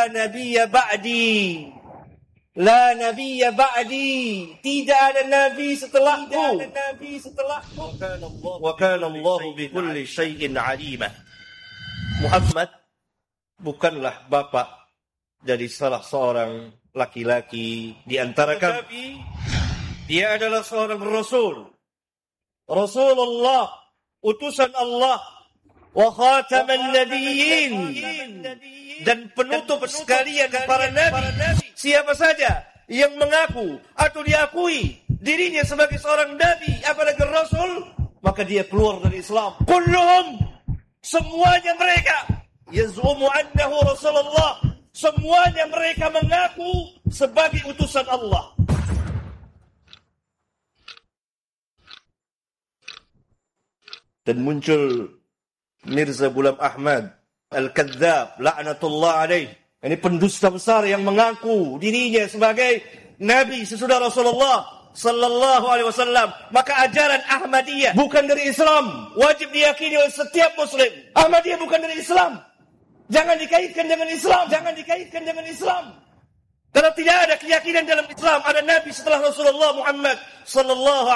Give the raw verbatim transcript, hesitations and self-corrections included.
la nabiyya ba'di. La nabiyya ba'di. Tidak ada nabi setelahku. Tidak ada nabi setelahku. Wa kana Allahu bi kulli syai'in 'alima. Muhammad bukanlah bapak dari salah seorang laki-laki di antara kami. Dia adalah seorang rasul. Rasulullah, utusan Allah, wa khataman nabiyyin, dan penutup sekalian para nabi. Siapa saja yang mengaku atau diakui dirinya sebagai seorang nabi, apalagi rasul, maka dia keluar dari Islam. Kulluhum, semuanya mereka, yaz'umu annahu Rasulullah, semuanya mereka mengaku sebagai utusan Allah. Dan muncul Mirza Ghulam Ahmad Al-Kadzdzab, la'natullah alaih. Ini pendusta besar yang mengaku dirinya sebagai nabi sesudah Rasulullah sallallahu alaihi wasallam. Maka ajaran Ahmadiyah bukan dari Islam, wajib diyakini oleh setiap muslim. Ahmadiyah bukan dari Islam. Jangan dikaitkan dengan Islam, jangan dikaitkan dengan Islam. Karena tidak ada keyakinan dalam Islam ada nabi setelah Rasulullah Muhammad sallallahu